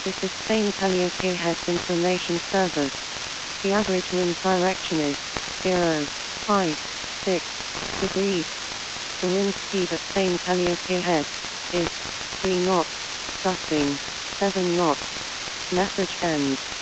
This is Spain Calliope Heads Information Service. The average wind direction is 0.56 degrees. The wind speed at Spain Calliope Heads is 3 knots, gusting 7 knots. Message ends.